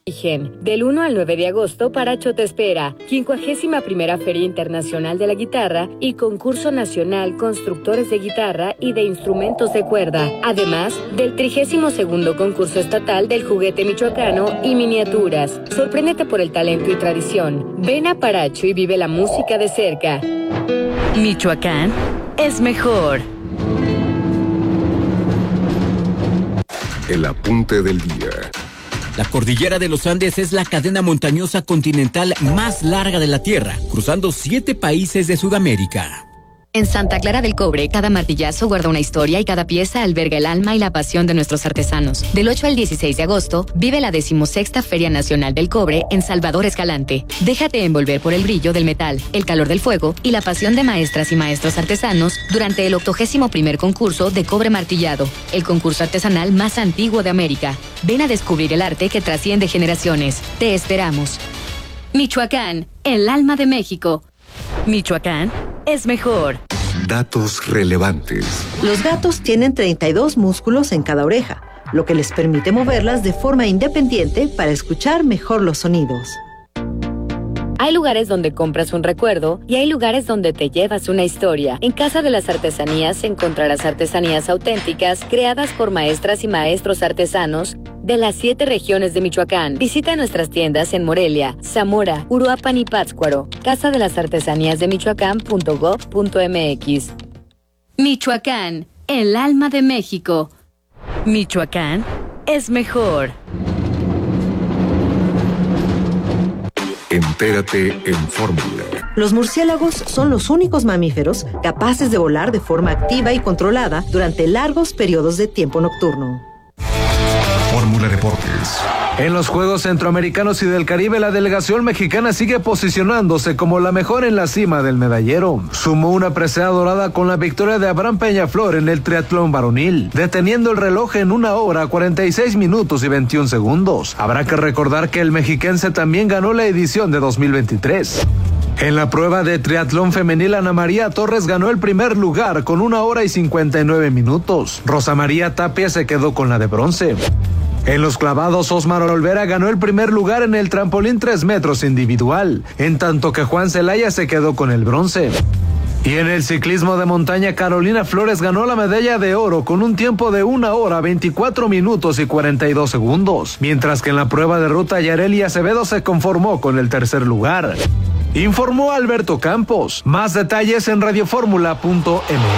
Del 1 al 9 de agosto, Paracho te espera. 51ª Feria Internacional de la Guitarra y Concurso Nacional Constructores de Guitarra y de Instrumentos de Cuerda. Además del 32º Concurso Estatal del Juguete Michoacano y Miniaturas. Sorpréndete por el talento y tradición. Ven a Paracho y vive la música de cerca. Michoacán es mejor. El apunte del día. La cordillera de los Andes es la cadena montañosa continental más larga de la Tierra, cruzando 7 países de Sudamérica. En Santa Clara del Cobre, cada martillazo guarda una historia y cada pieza alberga el alma y la pasión de nuestros artesanos. Del 8 al 16 de agosto, vive la 16ª Feria Nacional del Cobre en Salvador Escalante. Déjate envolver por el brillo del metal, el calor del fuego y la pasión de maestras y maestros artesanos durante el 81º concurso de cobre martillado, el concurso artesanal más antiguo de América. Ven a descubrir el arte que trasciende generaciones. Te esperamos. Michoacán, el alma de México. Michoacán es mejor. Datos relevantes. Los gatos tienen 32 músculos en cada oreja, lo que les permite moverlas de forma independiente para escuchar mejor los sonidos. Hay lugares donde compras un recuerdo y hay lugares donde te llevas una historia. En Casa de las Artesanías encontrarás artesanías auténticas creadas por maestras y maestros artesanos de las 7 regiones de Michoacán. Visita nuestras tiendas en Morelia, Zamora, Uruapan y Pátzcuaro. Casa de las Artesanías de Michoacán.gov.mx. Michoacán, el alma de México. Michoacán es mejor. Entérate en Fórmula. Los murciélagos son los únicos mamíferos capaces de volar de forma activa y controlada durante largos periodos de tiempo nocturno. Fórmula Deportes. En los Juegos Centroamericanos y del Caribe, la delegación mexicana sigue posicionándose como la mejor en la cima del medallero. Sumó una presea dorada con la victoria de Abraham Peñaflor en el triatlón varonil, deteniendo el reloj en 1 hora, 46 minutos y 21 segundos. Habrá que recordar que el mexiquense también ganó la edición de 2023. En la prueba de triatlón femenil, Ana María Torres ganó el primer lugar con 1 hora y 59 minutos. Rosa María Tapia se quedó con la de bronce. En los clavados, Osmar Olvera ganó el primer lugar en el trampolín 3 metros individual, en tanto que Juan Celaya se quedó con el bronce. Y en el ciclismo de montaña, Carolina Flores ganó la medalla de oro con un tiempo de 1 hora, 24 minutos y 42 segundos, mientras que en la prueba de ruta, Yareli Acevedo se conformó con el tercer lugar. Informó Alberto Campos. Más detalles en radioformula.mx.